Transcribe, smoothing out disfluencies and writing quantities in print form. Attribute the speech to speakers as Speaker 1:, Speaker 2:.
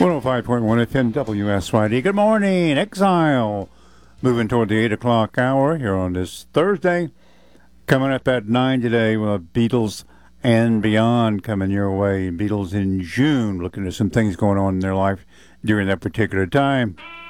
Speaker 1: 105.1 FM WSYD. Good morning, Exile. Moving toward the 8 o'clock hour here on this Thursday. Coming up at 9 today, Beatles and Beyond coming your way. Beatles in June, looking at some things going on in their life during that particular time.